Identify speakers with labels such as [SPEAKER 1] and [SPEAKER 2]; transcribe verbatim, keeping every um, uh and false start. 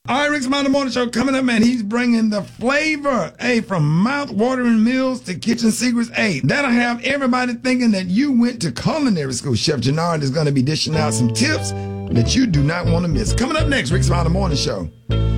[SPEAKER 1] All right, Rick's Mountain Morning Show coming up, man. He's bringing the flavor, hey, from mouth-watering meals to kitchen secrets. Hey, that'll have everybody thinking that you went to culinary school. Chef Gennard is going to be dishing out some tips that you do not want to miss. Coming up next, Rick's Mountain Morning Show.